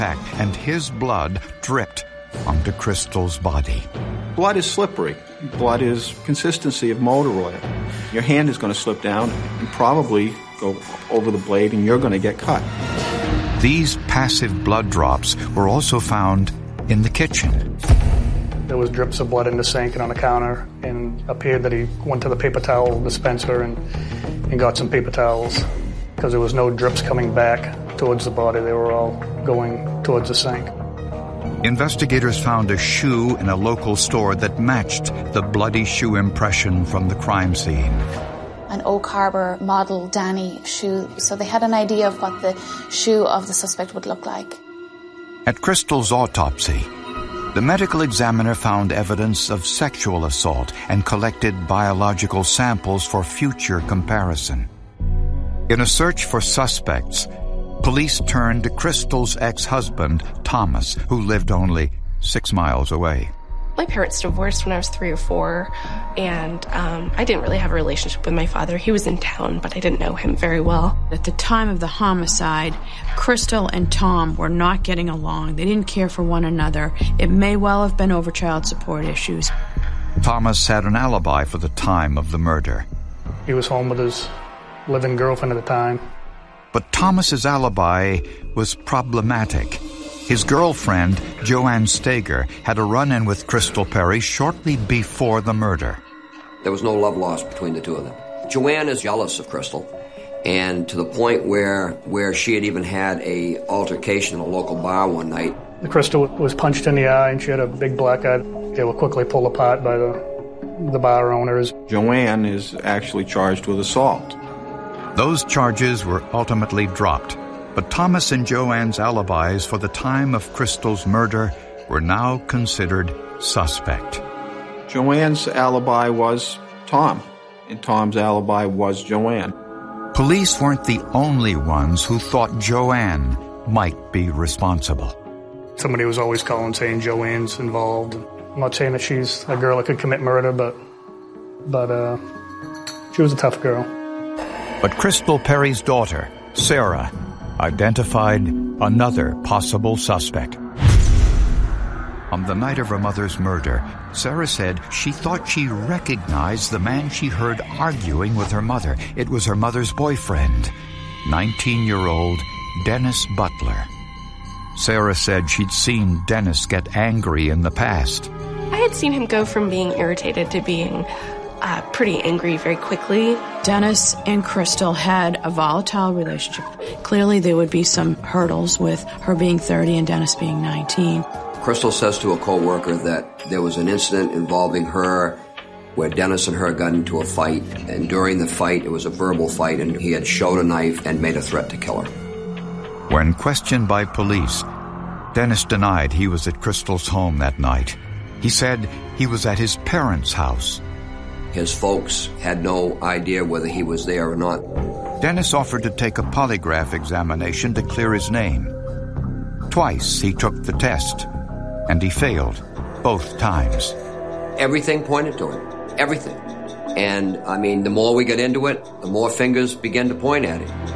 and his blood dripped onto Crystal's body. Blood is slippery. Blood is consistency of motor oil. Your hand is going to slip down and probably go over the blade, and you're going to get cut. These passive blood drops were also found in the kitchen. There was drips of blood in the sink and on the counter, and appeared that he went to the paper towel dispenser and got some paper towels, because there was no drips coming back towards the body. They were all going towards the sink. Investigators found a shoe in a local store that matched the bloody shoe impression from the crime scene. An Oak Harbor model Danny shoe, so they had an idea of what the shoe of the suspect would look like. At Crystal's autopsy, the medical examiner found evidence of sexual assault and collected biological samples for future comparison. In a search for suspects, police turned to Crystal's ex-husband, Thomas, who lived only 6 miles away. My parents divorced when I was 3 or 4, and I didn't really have a relationship with my father. He was in town, but I didn't know him very well. At the time of the homicide, Crystal and Tom were not getting along. They didn't care for one another. It may well have been over child support issues. Thomas had an alibi for the time of the murder. He was home with his living girlfriend at the time. But Thomas's alibi was problematic. His girlfriend, Joanne Steger, had a run-in with Crystal Perry shortly before the murder. There was no love lost between the two of them. Joanne is jealous of Crystal, and to the point where she had even had a altercation in a local bar one night. Crystal was punched in the eye, and she had a big black eye. They were quickly pulled apart by the bar owners. Joanne is actually charged with assault. Those charges were ultimately dropped, but Thomas and Joanne's alibis for the time of Crystal's murder were now considered suspect. Joanne's alibi was Tom, and Tom's alibi was Joanne. Police weren't the only ones who thought Joanne might be responsible. Somebody was always calling saying Joanne's involved. I'm not saying that she's a girl that could commit murder, but she was a tough girl. But Crystal Perry's daughter, Sarah, identified another possible suspect. On the night of her mother's murder, Sarah said she thought she recognized the man she heard arguing with her mother. It was her mother's boyfriend, 19-year-old Dennis Butler. Sarah said she'd seen Dennis get angry in the past. I had seen him go from being irritated to being pretty angry very quickly. Dennis and Crystal had a volatile relationship. Clearly there would be some hurdles with her being 30 and Dennis being 19. Crystal says to a co-worker that there was an incident involving her where Dennis and her got into a fight, and during the fight, it was a verbal fight, and he had showed a knife and made a threat to kill her. When questioned by police, Dennis denied he was at Crystal's home that night. He said he was at his parents' house. His folks had no idea whether he was there or not. Dennis offered to take a polygraph examination to clear his name. Twice he took the test, and he failed both times. Everything pointed to him. Everything. And, I mean, the more we got into it, the more fingers began to point at him.